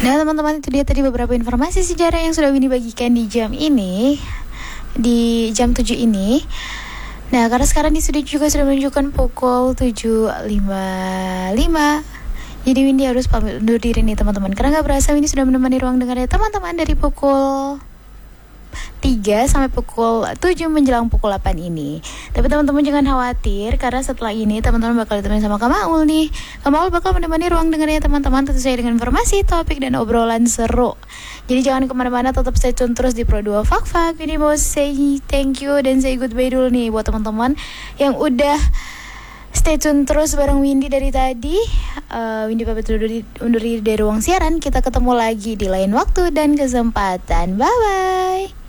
Nah teman-teman, itu dia tadi beberapa informasi sejarah yang sudah Winnie bagikan di jam ini, di jam 7 ini. Nah karena sekarang di studio juga sudah menunjukkan pukul 7.55, jadi Winnie harus pamit undur diri nih teman-teman. Karena gak berasa Winnie sudah menemani ruang dengarnya teman-teman dari pukul 3 sampai pukul 7 menjelang pukul 8 ini. Tapi teman-teman jangan khawatir, karena setelah ini teman-teman bakal ditemani sama Kak Maul nih. Kak Maul bakal menemani ruang dengarnya teman-teman, tentu saja dengan informasi, topik, dan obrolan seru. Jadi jangan kemana-mana, tetap stay tune terus di Pro 2 Fak. Ini mau say thank you dan say goodbye dulu nih buat teman-teman yang udah stay tune terus bareng Windy dari tadi. Windy pamit undur diri dari ruang siaran. Kita ketemu lagi di lain waktu dan kesempatan. Bye-bye.